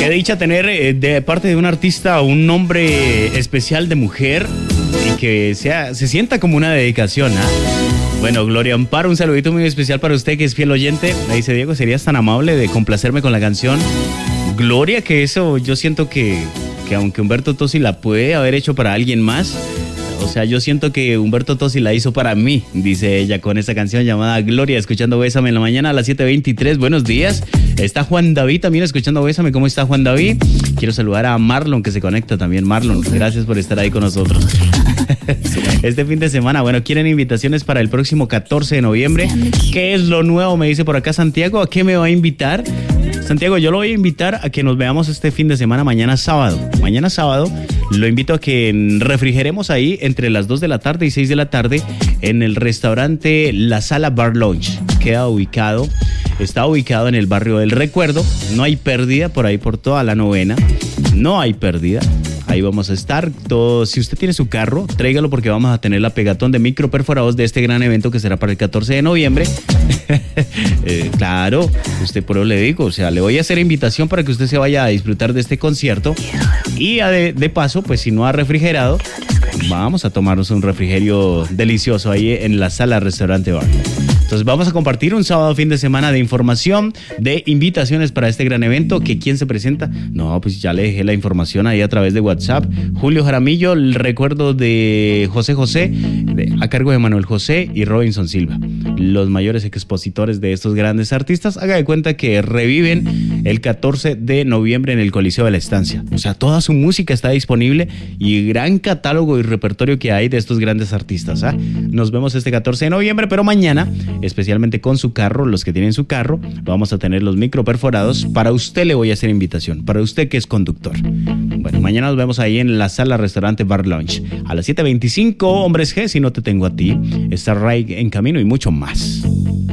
Qué dicha tener de parte de un artista un nombre especial de mujer y que se sienta como una dedicación, ¿ah? Bueno, Gloria Amparo, un saludito muy especial para usted que es fiel oyente. Me dice Diego, ¿serías tan amable de complacerme con la canción? Gloria, que eso yo siento que aunque Humberto Tozzi la puede haber hecho para alguien más, o sea, yo siento que Humberto Tozzi la hizo para mí, dice ella con esta canción llamada Gloria, escuchando Bésame en la mañana a las 7:23. Buenos días. Está Juan David también escuchando Bésame. ¿Cómo está Juan David? Quiero saludar a Marlon que se conecta también. Marlon, gracias por estar ahí con nosotros. Este fin de semana, bueno, quieren invitaciones para el próximo 14 de noviembre. ¿Qué es lo nuevo? Me dice por acá Santiago. ¿A qué me va a invitar? Santiago, yo lo voy a invitar a que nos veamos este fin de semana, mañana sábado. Mañana sábado lo invito a que refrigeremos ahí entre las 2 de la tarde y 6 de la tarde en el restaurante La Sala Bar Lounge. Está ubicado en el barrio del Recuerdo. No hay pérdida por ahí por toda la novena. No hay pérdida. Ahí vamos a estar. Si usted tiene su carro, tráigalo porque vamos a tener la pegatón de microperforados de este gran evento que será para el 14 de noviembre. Claro, usted por eso le digo, o sea, le voy a hacer invitación para que usted se vaya a disfrutar de este concierto. Y de paso, pues si no ha refrigerado, vamos a tomarnos un refrigerio delicioso ahí en la sala restaurante bar. Entonces vamos a compartir un sábado fin de semana de información, de invitaciones para este gran evento. ¿Que quién se presenta? No, pues ya le dejé la información ahí a través de WhatsApp. Julio Jaramillo, el recuerdo de José José, a cargo de Manuel José y Robinson Silva, los mayores expositores de estos grandes artistas. Haga de cuenta que reviven el 14 de noviembre en el Coliseo de la Estancia. O sea, toda su música está disponible y gran catálogo y repertorio que hay de estos grandes artistas, ¿ah? Nos vemos este 14 de noviembre, pero mañana, especialmente con su carro, los que tienen su carro, vamos a tener los microperforados. Para usted le voy a hacer invitación, para usted que es conductor. Bueno, mañana nos vemos ahí en la sala restaurante Bar Lounge a las 7:25. Hombres G, si no te tengo a ti, está Ray en camino y mucho más.